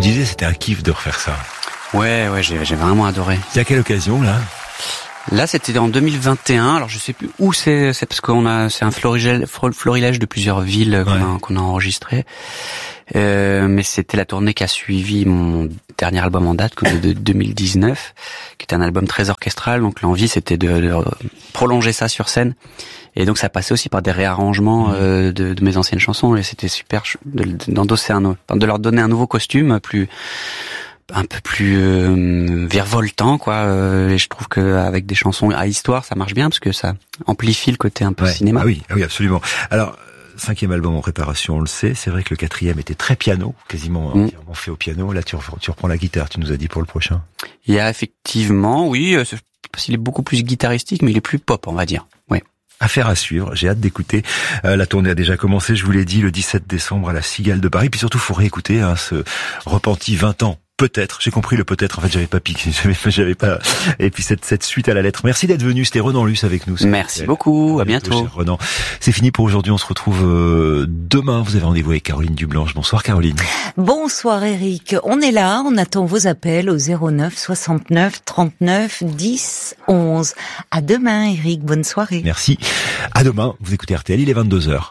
disais, c'était un kiff de refaire ça. Ouais, j'ai vraiment adoré. C'est à quelle occasion, là ? Là, c'était en 2021. Alors, je sais plus où c'est parce c'est un florilège de plusieurs villes qu'on a enregistré. Mais c'était la tournée qui a suivi mon dernier album en date, de 2019, qui était un album très orchestral. Donc, l'envie, c'était de prolonger ça sur scène. Et donc, ça passait aussi par des réarrangements de mes anciennes chansons. Et c'était super d'endosser de leur donner un nouveau costume un peu plus virevoltant, quoi. Et je trouve que avec des chansons à histoire, ça marche bien parce que ça amplifie le côté un peu cinéma. Ah oui, absolument. Alors, 5e album en préparation, on le sait. C'est vrai que le 4e était très piano, quasiment entièrement fait au piano. Là, tu reprends la guitare. Tu nous as dit pour le prochain. Il y a effectivement, oui, parce qu'il est beaucoup plus guitaristique, mais il est plus pop, on va dire. Ouais. Affaire à suivre, j'ai hâte d'écouter. La tournée a déjà commencé, je vous l'ai dit, le 17 décembre à la Cigale de Paris. Puis surtout, faut réécouter ce Repenti 20 ans. Peut-être, j'ai compris le peut-être. En fait, j'avais pas piqué, j'avais pas. Et puis cette suite à la lettre. Merci d'être venu. C'était Renan Luce avec nous. Merci beaucoup. À bientôt. Renan. C'est fini pour aujourd'hui. On se retrouve demain. Vous avez rendez-vous avec Caroline Dublanche. Bonsoir Caroline. Bonsoir Eric. On est là. On attend vos appels au 09 69 39 10 11. À demain Eric. Bonne soirée. Merci. À demain. Vous écoutez RTL. Il est 22h.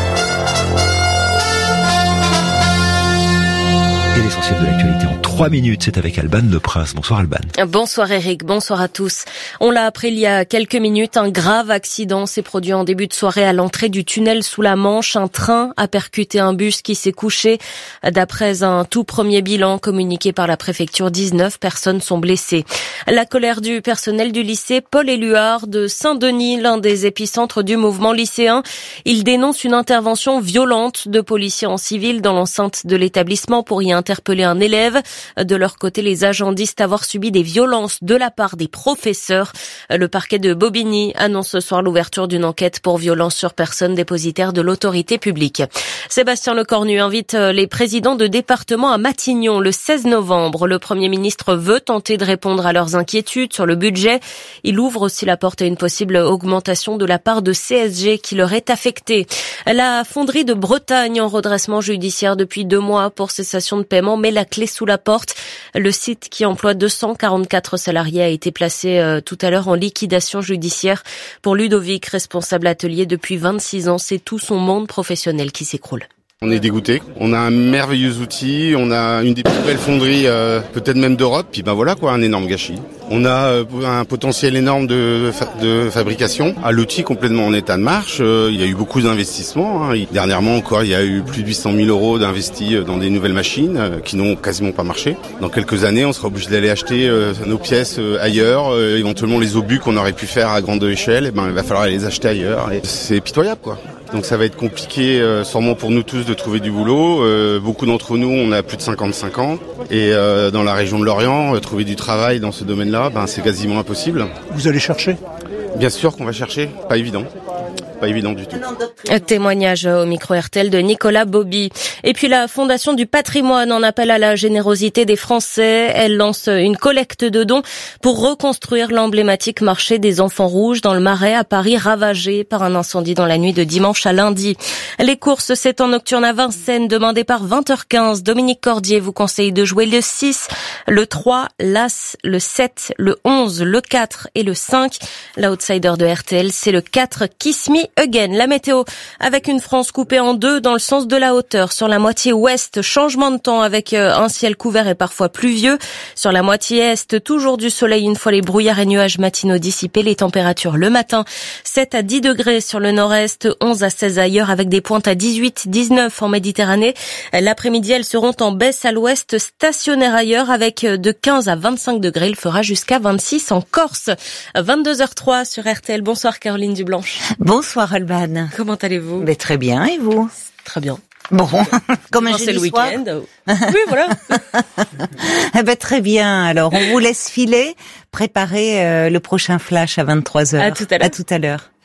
Et l'essentiel de l'actualité en 3 minutes, c'est avec Alban Le Prince. Bonsoir Alban. Bonsoir Eric, bonsoir à tous. On l'a appris il y a quelques minutes, un grave accident s'est produit en début de soirée à l'entrée du tunnel sous la Manche. Un train a percuté un bus qui s'est couché. D'après un tout premier bilan communiqué par la préfecture, 19 personnes sont blessées. La colère du personnel du lycée Paul-Éluard de Saint-Denis, l'un des épicentres du mouvement lycéen. Il dénonce une intervention violente de policiers en civil dans l'enceinte de l'établissement pour y interpeller un élève. De leur côté, les agents disent avoir subi des violences de la part des professeurs. Le parquet de Bobigny annonce ce soir l'ouverture d'une enquête pour violence sur personne dépositaire de l'autorité publique. Sébastien Lecornu invite les présidents de département à Matignon le 16 novembre. Le Premier ministre veut tenter de répondre à leurs inquiétudes sur le budget. Il ouvre aussi la porte à une possible augmentation de la part de CSG qui leur est affectée. La fonderie de Bretagne en redressement judiciaire depuis 2 mois pour cessation de paiement met la clé sous la porte. Le site qui emploie 244 salariés a été placé tout à l'heure en liquidation judiciaire. Pour Ludovic, responsable atelier depuis 26 ans, c'est tout son monde professionnel qui s'écroule. On est dégoûté. On a un merveilleux outil, on a une des plus belles fonderies peut-être même d'Europe, puis voilà quoi, un énorme gâchis. On a un potentiel énorme de fabrication. L'outil complètement en état de marche. Il y a eu beaucoup d'investissements. Dernièrement encore, il y a eu plus de 800 000 euros d'investis dans des nouvelles machines qui n'ont quasiment pas marché. Dans quelques années, on sera obligé d'aller acheter nos pièces ailleurs. Éventuellement les obus qu'on aurait pu faire à grande échelle, il va falloir les acheter ailleurs. Et c'est pitoyable quoi. Donc ça va être compliqué sûrement pour nous tous de trouver du boulot. Beaucoup d'entre nous, on a plus de 55 ans. Et dans la région de Lorient, trouver du travail dans ce domaine-là, c'est quasiment impossible. Vous allez chercher ? Bien sûr qu'on va chercher, pas évident. Pas évident du tout. Témoignage au micro RTL de Nicolas Bobby. Et puis la Fondation du Patrimoine en appelle à la générosité des Français. Elle lance une collecte de dons pour reconstruire l'emblématique marché des Enfants Rouges dans le Marais à Paris, ravagé par un incendie dans la nuit de dimanche à lundi. Les courses, c'est en nocturne à Vincennes, demain départ 20h15. Dominique Cordier vous conseille de jouer le 6, le 3, l'As, le 7, le 11, le 4 et le 5. L'outsider de RTL, c'est le 4, Kiss Me Again. La météo avec une France coupée en deux dans le sens de la hauteur. Sur la moitié ouest, changement de temps avec un ciel couvert et parfois pluvieux. Sur la moitié est, toujours du soleil une fois les brouillards et nuages matinaux dissipés. Les températures le matin, 7 à 10 degrés sur le nord-est, 11 à 16 ailleurs avec des pointes à 18, 19 en Méditerranée. L'après-midi, elles seront en baisse à l'ouest, stationnaires ailleurs avec de 15 à 25 degrés. Il fera jusqu'à 26 en Corse. 22h03 sur RTL. Bonsoir Caroline Dublanche. Bonsoir Alban. Comment allez-vous ? Mais très bien, et vous ? Très bien. Bon, comme un c'est le jeudi soir. week-end. Oui, voilà. Très bien. Alors, on vous laisse filer, préparer le prochain flash à 23h. À tout à l'heure. À tout à l'heure.